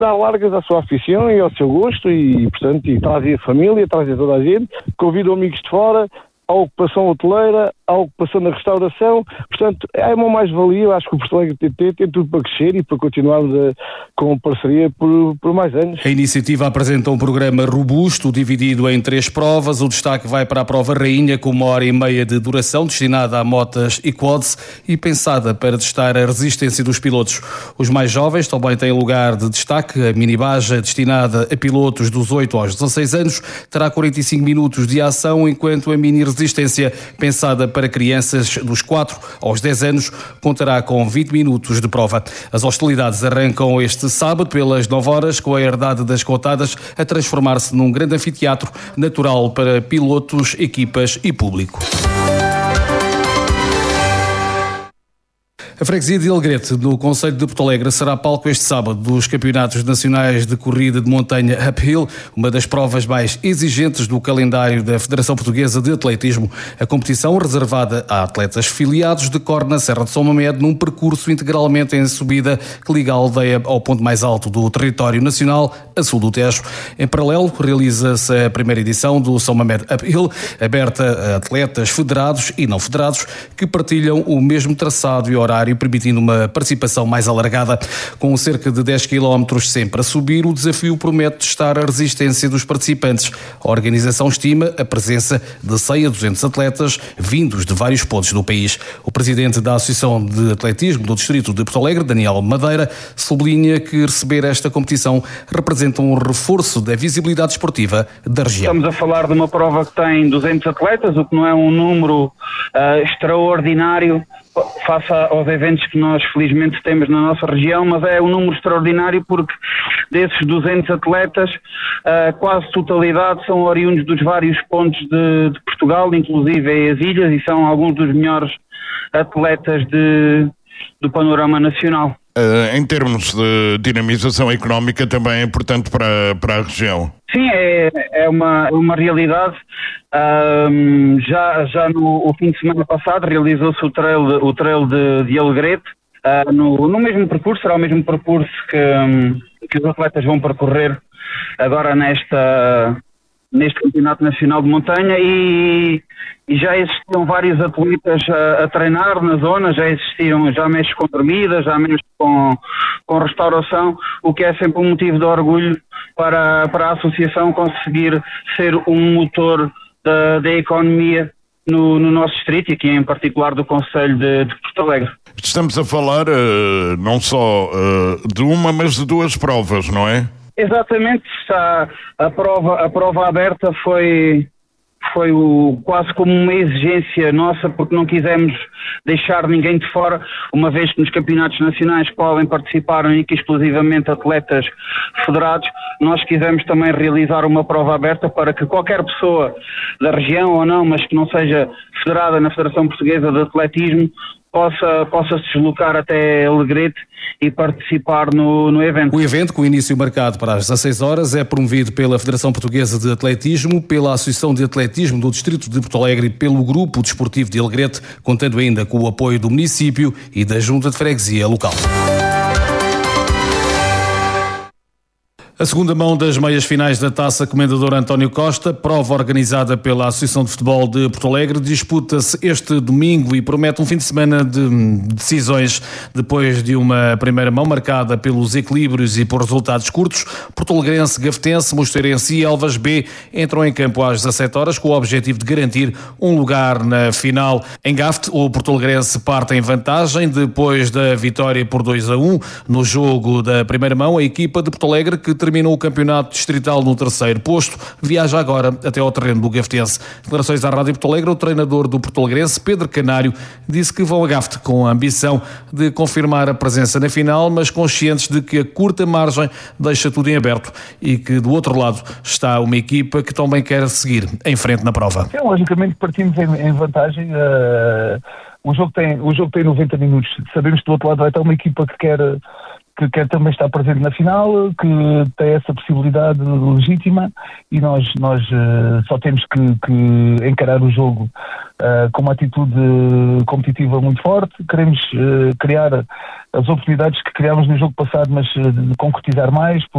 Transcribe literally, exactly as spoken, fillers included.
dar largas à sua afição e ao seu gosto e, portanto, e trazem a família, trazem toda a gente, convidam amigos de fora, à ocupação hoteleira, à ocupação na restauração, portanto, é uma mais-valia. Eu acho que o Porto Alegre T T tem tudo para crescer e para continuarmos a, com parceria por, por mais anos. A iniciativa apresenta um programa robusto, dividido em três provas. O destaque vai para a prova rainha, com uma hora e meia de duração, destinada a motas e quads e pensada para testar a resistência dos pilotos. Os mais jovens também têm lugar de destaque. A mini-baja, destinada a pilotos dos oito aos dezasseis anos, terá quarenta e cinco minutos de ação, enquanto a mini-resistência, pensada para crianças dos quatro aos dez anos, contará com vinte minutos de prova. As hostilidades arrancam este sábado pelas nove horas, com a herdade das Cotadas a transformar-se num grande anfiteatro natural para pilotos, equipas e público. A freguesia de Alegrete, no concelho de Porto Alegre, será palco este sábado dos Campeonatos Nacionais de Corrida de Montanha Uphill, uma das provas mais exigentes do calendário da Federação Portuguesa de Atletismo. A competição, reservada a atletas filiados, decorre na Serra de São Mamede, num percurso integralmente em subida que liga a aldeia ao ponto mais alto do território nacional, a sul do Tejo. Em paralelo, realiza-se a primeira edição do São Mamede Uphill, aberta a atletas federados e não federados que partilham o mesmo traçado e horário, permitindo uma participação mais alargada. Com cerca de dez quilómetros sempre a subir, o desafio promete testar a resistência dos participantes. A organização estima a presença de cem a duzentos atletas vindos de vários pontos do país. O presidente da Associação de Atletismo do Distrito de Porto Alegre, Daniel Madeira, sublinha que receber esta competição representa um reforço da visibilidade esportiva da região. Estamos a falar de uma prova que tem duzentos atletas, o que não é um número uh, extraordinário face aos eventos que nós felizmente temos na nossa região, mas é um número extraordinário porque desses duzentos atletas, a quase totalidade são oriundos dos vários pontos de, de Portugal, inclusive as ilhas, e são alguns dos melhores atletas de, do panorama nacional. Uh, em termos de dinamização económica também é importante para, para a região. Sim, é, é uma, uma realidade. Um, já, já no o fim de semana passado realizou-se o trail, o trail de, de Alegrete, uh, no, no mesmo percurso, será o mesmo percurso que, um, que os atletas vão percorrer agora nesta, neste Campeonato Nacional de Montanha, e, e já existiam vários atletas a, a treinar na zona, já existiam, já mexe com dormida, já mexe com, com restauração, o que é sempre um motivo de orgulho para, para a associação conseguir ser um motor da, da economia no, no nosso distrito e aqui em particular do concelho de, de Porto Alegre. Estamos a falar uh, não só uh, de uma, mas de duas provas, não é? Exatamente, está, a, prova, a prova aberta foi, foi o, quase como uma exigência nossa, porque não quisemos deixar ninguém de fora, uma vez que nos campeonatos nacionais podem participar única e exclusivamente atletas federados. Nós quisemos também realizar uma prova aberta para que qualquer pessoa da região ou não, mas que não seja federada na Federação Portuguesa de Atletismo, possa, possa se deslocar até Alegrete e participar no, no evento. O evento, com início marcado para as dezasseis horas, é promovido pela Federação Portuguesa de Atletismo, pela Associação de Atletismo do Distrito de Porto Alegre e pelo Grupo Desportivo de Alegrete, contando ainda com o apoio do município e da Junta de Freguesia local. A segunda mão das meias finais da Taça Comendador António Costa, prova organizada pela Associação de Futebol de Porto Alegre, disputa-se este domingo e promete um fim de semana de decisões. Depois de uma primeira mão marcada pelos equilíbrios e por resultados curtos, porto-alegrense, gafetense, mosteirense e Elvas B entram em campo às dezassete horas com o objetivo de garantir um lugar na final. Em Gafte, o porto-alegrense parte em vantagem depois da vitória por dois a um no jogo da primeira mão. A equipa de Porto Alegre, que terminou o campeonato distrital no terceiro posto, viaja agora até ao terreno do gafetense. Declarações à Rádio Porto Alegre, o treinador do porto-alegrense, Pedro Canário, disse que vão a Gafte com a ambição de confirmar a presença na final, mas conscientes de que a curta margem deixa tudo em aberto e que do outro lado está uma equipa que também quer seguir em frente na prova. Sim, logicamente partimos em, em vantagem. Uh, o, jogo tem, o jogo tem noventa minutos. Sabemos que do outro lado vai estar uma equipa que quer... que quer também estar presente na final, que tem essa possibilidade legítima, e nós, nós uh, só temos que, que encarar o jogo uh, com uma atitude competitiva muito forte. Queremos uh, criar as oportunidades que criámos no jogo passado, mas uh, concretizar mais.